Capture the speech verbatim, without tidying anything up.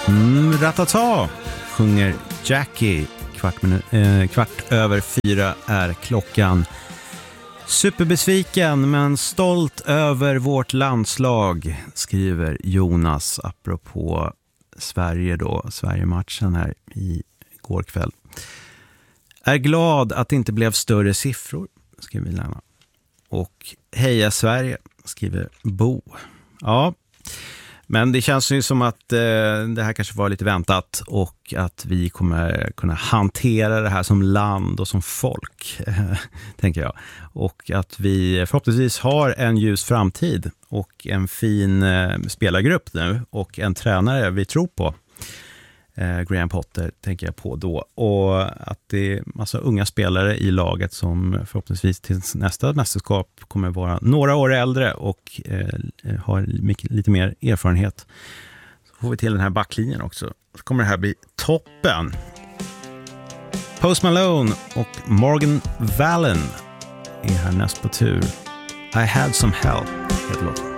Mm, Ratata sjunger Jackie. Kvart, minut, eh, kvart över fyra är klockan. Superbesviken men stolt över vårt landslag, skriver Jonas apropå Sverige då, Sverige-matchen här i går kväll. Är glad att det inte blev större siffror, skriver Lena. Och heja Sverige, skriver Bo. Ja, men det känns ju som att eh, det här kanske var lite väntat och att vi kommer kunna hantera det här som land och som folk, tänker jag. Och att vi förhoppningsvis har en ljus framtid och en fin eh, spelargrupp nu och en tränare vi tror på. Eh, Graham Potter tänker jag på då. Och att det är massa unga spelare i laget som förhoppningsvis till nästa mästerskap kommer vara några år äldre och eh, har mycket, lite mer erfarenhet. Så får vi till den här backlinjen också. Så kommer det här bli toppen. Post Malone och Morgan Wallen är här näst på tur. I had some help. Heter låten.